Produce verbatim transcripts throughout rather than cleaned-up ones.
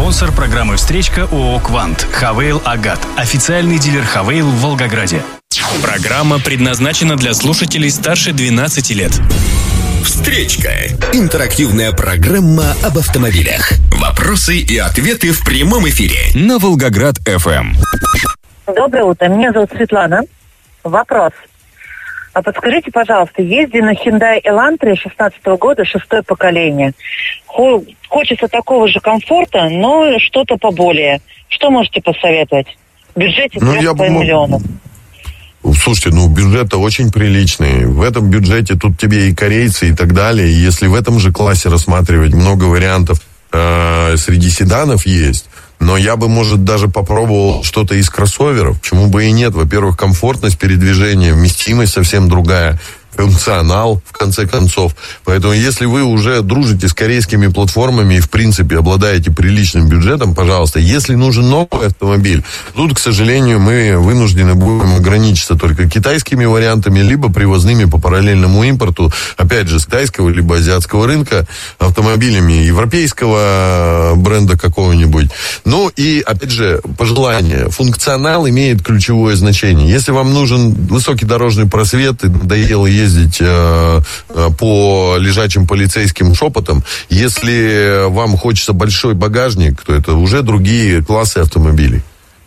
Спонсор программы «Встречка» ООО «Квант». Хавейл Агат. Официальный дилер Хавейл в Волгограде. Программа предназначена для слушателей старше двенадцати лет. «Встречка» – интерактивная программа об автомобилях. Вопросы и ответы в прямом эфире на Волгоград-эф эм. Доброе утро, меня зовут Светлана. Вопрос. А подскажите, пожалуйста, езди на Hyundai Elantra шестнадцатого года, шестое поколение. Хочется такого же комфорта, но что-то поболее. Что можете посоветовать? В бюджете ну, три с половиной миллиона. Слушайте, ну бюджет-то очень приличный. В этом бюджете тут тебе и корейцы, и так далее. И если в этом же классе рассматривать, много вариантов э, среди седанов есть. Но я бы, может, даже попробовал что-то из кроссоверов. Почему бы и нет? Во-первых, комфортность передвижения, вместимость совсем другая, функционал, в конце концов. Поэтому, если вы уже дружите с корейскими платформами и, в принципе, обладаете приличным бюджетом, пожалуйста, если нужен новый автомобиль, тут, к сожалению, мы вынуждены будем ограничиться только китайскими вариантами, либо привозными по параллельному импорту, опять же, с китайского либо азиатского рынка, автомобилями европейского бренда какого-нибудь. Ну и, опять же, пожелание. Функционал имеет ключевое значение. Если вам нужен высокий дорожный просвет, и надоело ездить ездить э, по лежачим полицейским шепотам. Если вам хочется большой багажник, то это уже другие классы автомобилей.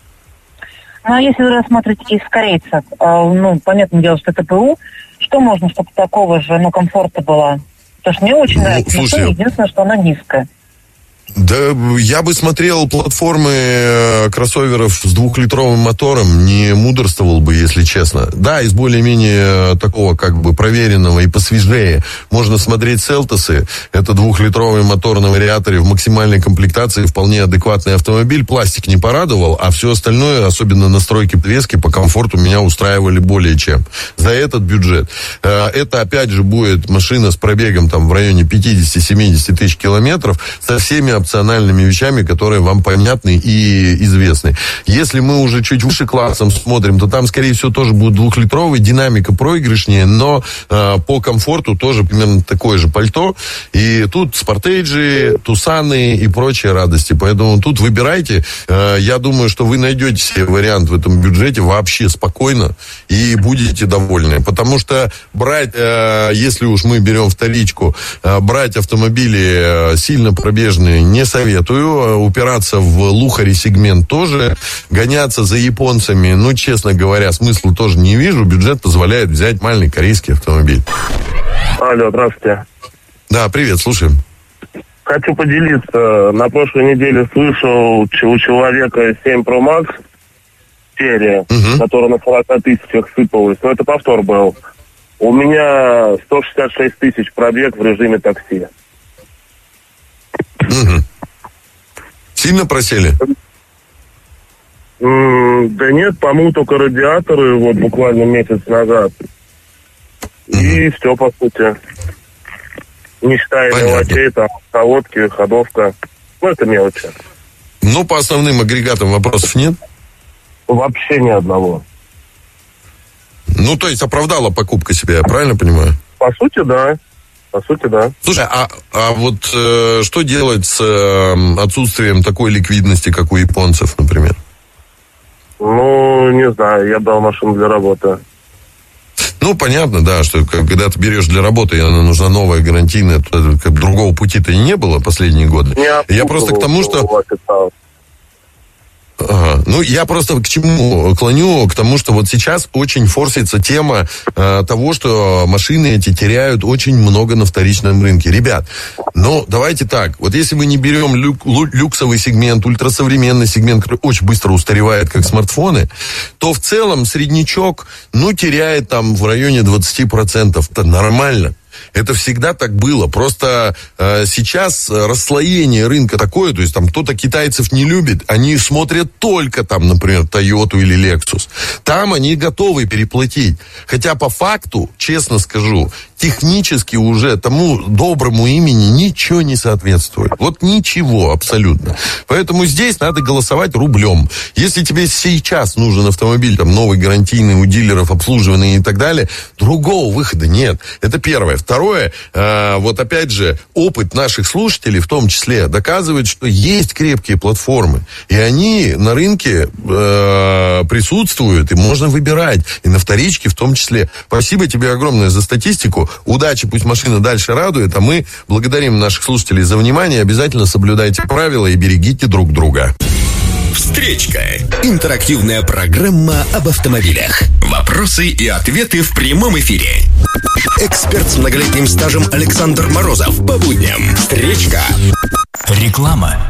Ну, а если вы рассматриваете из корейцев, э, ну, понятное дело, что это ПУ, что можно, чтобы такого же, ну, комфорта было? Потому что мне очень ну, нравится слушай, машина, единственное, что она низкая. Да, я бы смотрел платформы кроссоверов с двухлитровым мотором, не мудрствовал бы, если честно. Да, из более-менее такого, как бы, проверенного и посвежее можно смотреть Селтосы. Это двухлитровый мотор на вариаторе в максимальной комплектации, вполне адекватный автомобиль. Пластик не порадовал, а все остальное, особенно настройки подвески, по комфорту меня устраивали более чем. За этот бюджет. Это, опять же, будет машина с пробегом там в районе пятьдесят-семьдесят тысяч километров, со всеми опциональными вещами, которые вам понятны и известны. Если мы уже чуть выше классом смотрим, то там, скорее всего, тоже будет двухлитровый, динамика проигрышнее, но э, по комфорту тоже примерно такое же пальто. И тут спортейджи, тусаны и прочие радости. Поэтому тут выбирайте. Э, я думаю, что вы найдете себе вариант в этом бюджете вообще спокойно и будете довольны. Потому что брать, э, если уж мы берем вторичку, э, брать автомобили э, сильно пробежные не советую. Упираться в лухари сегмент тоже. Гоняться за японцами, ну, честно говоря, смысла тоже не вижу. Бюджет позволяет взять маленький корейский автомобиль. Алло, здравствуйте. Да, привет, слушаем. Хочу поделиться. На прошлой неделе слышал, у человека семь Pro Max серия, угу. которая на сорока тысячах сыпалась. Но это повтор был. У меня сто шестьдесят шесть тысяч пробег в режиме такси. Угу. Сильно просели? М-м, да нет, по-моему, только радиаторы вот буквально месяц назад. Угу. И все, по сути. Не считая мелочей, там, колодки, ходовка. Ну, это мелочи. Ну, по основным агрегатам вопросов нет? Вообще ни одного. Ну, то есть оправдала покупка себя, я правильно понимаю? По сути, да. По сути, да. Слушай, а, а вот э, что делать с э, отсутствием такой ликвидности, как у японцев, например? Ну, не знаю, я дал машину для работы. Ну, понятно, да, что когда ты берешь для работы, и она нужна новая, гарантийная, то, как другого пути-то и не было последние годы. Не я просто к тому, что... Ага. Ну, я просто к чему клоню? К тому, что вот сейчас очень форсится тема э, того, что машины эти теряют очень много на вторичном рынке. Ребят, ну, давайте так. Вот если мы не берем люк, люксовый сегмент, ультрасовременный сегмент, который очень быстро устаревает, как смартфоны, то в целом среднячок, ну, теряет там в районе двадцать процентов. Это нормально. Это всегда так было. Просто э, сейчас расслоение рынка такое, то есть там кто-то китайцев не любит, они смотрят только там, например, Toyota или Lexus. Там они готовы переплатить. Хотя по факту, честно скажу, технически уже тому доброму имени ничего не соответствует. Вот ничего абсолютно. Поэтому здесь надо голосовать рублем. Если тебе сейчас нужен автомобиль, там, новый, гарантийный, у дилеров, обслуживанный и так далее, другого выхода нет. Это первое. Второе, э, вот опять же, опыт наших слушателей в том числе доказывает, что есть крепкие платформы. И они на рынке э, присутствуют, и можно выбирать. И на вторичке в том числе. Спасибо тебе огромное за статистику. Удачи, пусть машина дальше радует. А мы благодарим наших слушателей за внимание. Обязательно соблюдайте правила и берегите друг друга. Встречка. Интерактивная программа об автомобилях. Вопросы и ответы в прямом эфире. Эксперт с многолетним стажем Александр Морозов. По будням. Встречка. Реклама.